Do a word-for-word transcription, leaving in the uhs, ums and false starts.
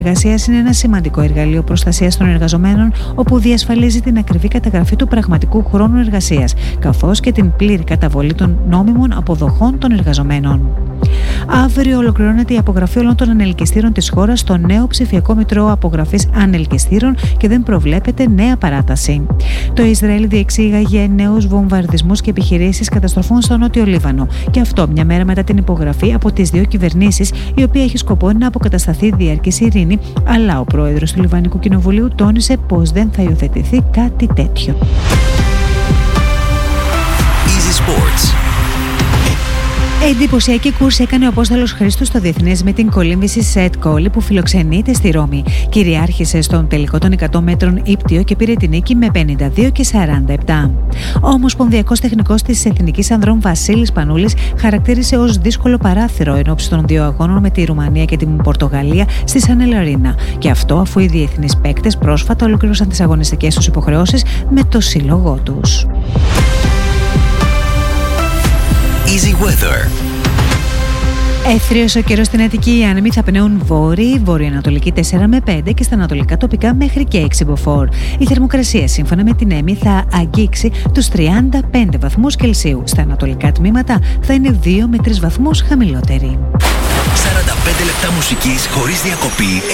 Εργασίας είναι ένα σημαντικό εργαλείο προστασίας των εργαζομένων, όπου διασφαλίζει την ακριβή καταγραφή του πραγματικού χρόνου εργασίας, καθώς και την πλήρη καταβολή των νόμιμων αποδοχών των εργαζομένων. Αύριο ολοκληρώνεται η απογραφή όλων των ανελκυστήρων της χώρας στο νέο ψηφιακό μητρό απογραφής ανελκυστήρων και δεν προβλέπεται νέα παράταση. Το Ισραήλ διεξήγαγε νέους βομβαρδισμούς και επιχειρήσεις καταστροφών στο Νότιο Λίβανο, και αυτό μια μέρα μετά την υπογραφή από τις δύο κυβερνήσεις, η οποία έχει σκοπό να αποκατασταθεί διαρκής ειρήνη, αλλά ο πρόεδρος του Λιβανικού Κοινοβουλίου τόνισε πως δεν θα υιοθετηθεί κάτι τέτοιο. Easy Sports. Εντυπωσιακή κούρση έκανε ο Απόστολος Χρήστος στο διεθνές meeting κολύμβησης Σετ Κόλι, που φιλοξενείται στη Ρώμη. Κυριάρχησε στον τελικό των εκατό μέτρων ύπτιο και πήρε την νίκη με πενήντα δύο και σαράντα επτά. Ο Ομοσπονδιακός Τεχνικός της Εθνικής Ανδρών Βασίλης Πανούλης χαρακτήρισε ως δύσκολο παράθυρο εν ώψη των δύο αγώνων με τη Ρουμανία και την Πορτογαλία στη Σανέλ Αρίνα. Και αυτό αφού οι διεθνείς παίκτες πρόσφατα ολοκλήρωσαν τις αγωνιστικές τους υποχρεώσεις με το σύλλογό τους. Easy Weather. Εύθριος ο καιρός στην Αττική. Οι άνεμοι θα πνέουν βόρειοι, βορειοανατολική τέσσερα με πέντε και στα ανατολικά τοπικά μέχρι και έξι μποφόρ. Η θερμοκρασία σύμφωνα με την ΕΜΗ θα αγγίξει τους τριάντα πέντε βαθμούς Κελσίου. Στα ανατολικά τμήματα θα είναι δύο με τρεις βαθμούς χαμηλότερη. σαράντα πέντε λεπτά μουσικής χωρίς διακοπή.